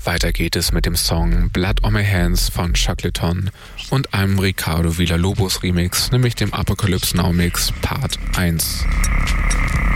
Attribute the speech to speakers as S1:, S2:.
S1: Weiter geht es mit dem Song Blood on My Hands von Shackleton und einem Ricardo Villalobos Remix, nämlich dem Apocalypse Now Mix Part 1.